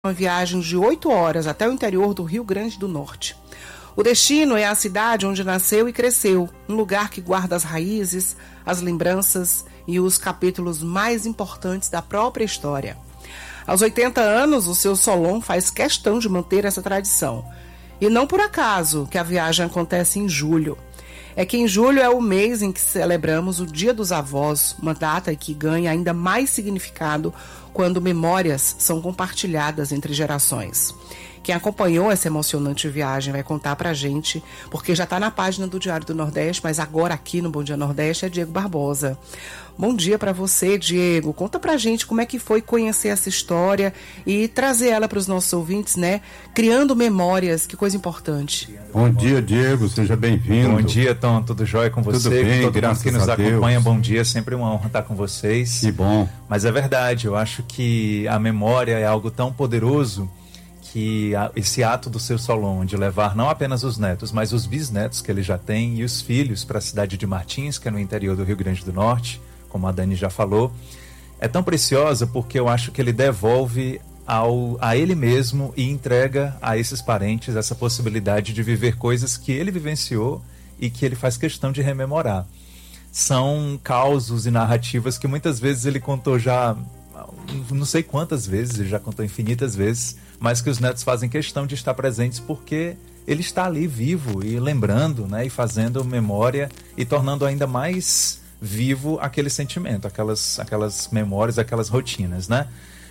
uma viagem de 8 horas até o interior do Rio Grande do Norte. O destino é a cidade onde nasceu e cresceu, um lugar que guarda as raízes, as lembranças e os capítulos mais importantes da própria história. Aos 80 anos, o seu Solon faz questão de manter essa tradição. E não por acaso que a viagem acontece em julho. É que em julho é o mês em que celebramos o Dia dos Avós, uma data que ganha ainda mais significado quando memórias são compartilhadas entre gerações. Quem acompanhou essa emocionante viagem vai contar pra gente, porque já está na página do Diário do Nordeste, mas agora aqui no Bom Dia Nordeste é Diego Barbosa. Bom dia para você, Diego. Conta pra gente como é que foi conhecer essa história e trazer ela para os nossos ouvintes, né? Criando memórias, que coisa importante. Bom dia, Diego, seja bem-vindo. Bom dia, Tom, tudo jóia com você? Tudo bem, todo mundo que nos acompanha, bom dia, sempre uma honra estar com vocês. Que bom. Mas é verdade, eu acho que a memória é algo tão poderoso que esse ato do seu Solon de levar não apenas os netos, mas os bisnetos que ele já tem e os filhos para a cidade de Martins, que é no interior do Rio Grande do Norte, como a Dani já falou, é tão preciosa porque eu acho que ele devolve a ele mesmo e entrega a esses parentes essa possibilidade de viver coisas que ele vivenciou e que ele faz questão de rememorar. São causos e narrativas que muitas vezes ele contou já, não sei quantas vezes, ele já contou infinitas vezes, mas que os netos fazem questão de estar presentes porque ele está ali vivo e lembrando, né, e fazendo memória e tornando ainda mais vivo aquele sentimento, aquelas memórias, aquelas rotinas, né?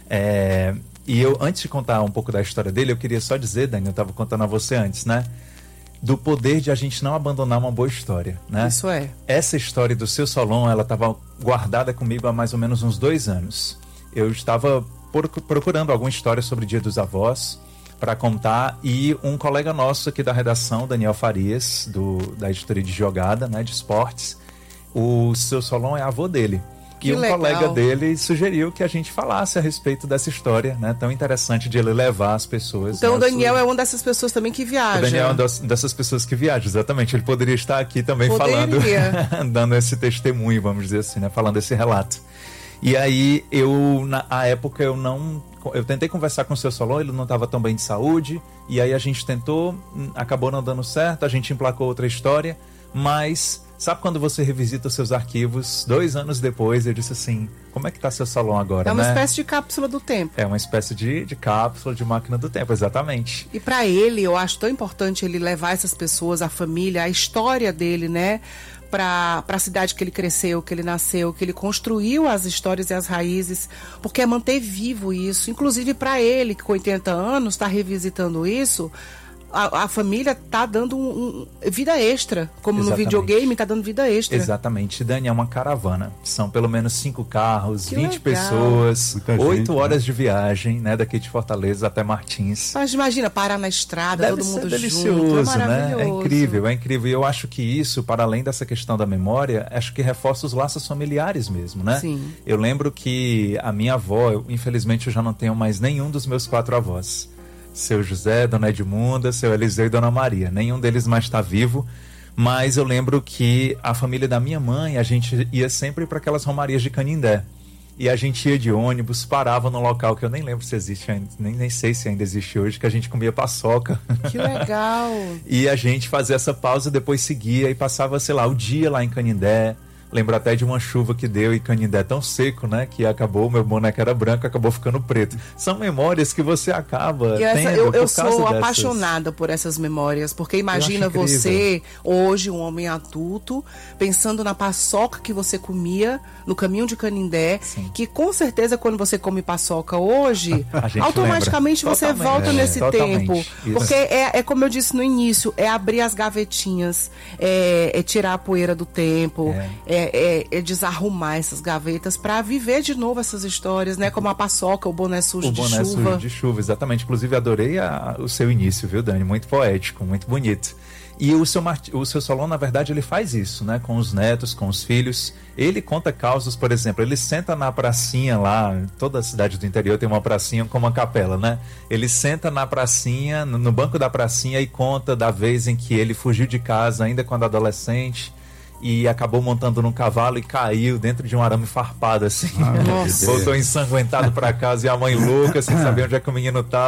E eu, antes de contar um pouco da história dele, eu queria só dizer, Dani, eu estava contando a você antes, né? Do poder de a gente não abandonar uma boa história, né? Isso é. Essa história do seu Solon, ela estava guardada comigo há mais ou menos uns 2 anos. Eu estava procurando alguma história sobre o Dia dos Avós para contar, e um colega nosso aqui da redação, Daniel Farias, da editoria de Jogada, né, de esportes, o seu Solon é avô dele. Que e um legal. Colega dele sugeriu que a gente falasse a respeito dessa história, né, tão interessante de ele levar as pessoas. Então o Daniel é uma dessas pessoas também que viaja. O Daniel é uma dessas pessoas que viaja, exatamente. Ele poderia estar aqui também falando, dando esse testemunho, vamos dizer assim, né, falando esse relato. E aí, na época, eu tentei conversar com o seu Solon, ele não estava tão bem de saúde, e aí a gente tentou, acabou não dando certo, a gente emplacou outra história, mas sabe quando você revisita os seus arquivos, 2 anos depois, eu disse assim, como é que tá seu Solon agora, É uma né? espécie de cápsula do tempo. É uma espécie de cápsula, de máquina do tempo, exatamente. E para ele, eu acho tão importante ele levar essas pessoas, a família, a história dele, né? Para a cidade que ele cresceu, que ele nasceu, que ele construiu as histórias e as raízes, porque é manter vivo isso. Inclusive para ele, que com 80 anos está revisitando isso, a família está dando vida extra, como Exatamente. No videogame está dando vida extra. Exatamente, Dani, é uma caravana. São pelo menos 5 carros, Que 20 legal. pessoas, Muita 8 gente, horas de viagem, né, daqui de Fortaleza até Martins. Mas imagina, parar na estrada, Deve todo ser mundo delicioso, junto, é né? maravilhoso. É incrível. E eu acho que isso, para além dessa questão da memória, acho que reforça os laços familiares mesmo, né? Sim. Eu lembro que a minha avó, infelizmente eu já não tenho mais nenhum dos meus 4 avós. Seu José, Dona Edmunda, seu Eliseu e Dona Maria. Nenhum deles mais está vivo, mas eu lembro que a família da minha mãe, a gente ia sempre para aquelas romarias de Canindé. E a gente ia de ônibus, parava num local que eu nem lembro se existe ainda, nem sei se ainda existe hoje, que a gente comia paçoca. Que legal! E a gente fazia essa pausa, depois seguia e passava, sei lá, o dia lá em Canindé. Lembro até de uma chuva que deu em Canindé tão seco, né? Que acabou, meu boneco era branco, acabou ficando preto. São memórias que você acaba tendo eu por causa sou dessas. apaixonada por essas memórias, porque imagina Eu acho você, hoje, um homem adulto, pensando na paçoca que você comia no caminho de Canindé, Sim. que com certeza quando você come paçoca hoje, A gente automaticamente lembra. você Totalmente. volta nesse Totalmente. tempo. Isso. Porque é como eu disse no início, é abrir as gavetinhas, é tirar a poeira do tempo, é desarrumar essas gavetas para viver de novo essas histórias, né? Como a paçoca, o boné sujo de chuva. Sujo de chuva, exatamente. Inclusive, adorei o seu início, viu, Dani? Muito poético, muito bonito. E o seu Solon, na verdade, ele faz isso, né? Com os netos, com os filhos. Ele conta causos, por exemplo, ele senta na pracinha lá, toda a cidade do interior tem uma pracinha com uma capela, né? Ele senta na pracinha, no banco da pracinha e conta da vez em que ele fugiu de casa ainda quando adolescente e acabou montando num cavalo e caiu dentro de um arame farpado, assim. Nossa. Voltou ensanguentado para casa e a mãe louca, sem saber onde é que o menino estava.